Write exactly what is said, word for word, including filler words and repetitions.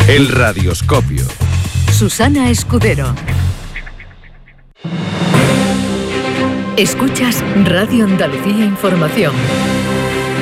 El Radioscopio. Susana Escudero. Escuchas Radio Andalucía Información.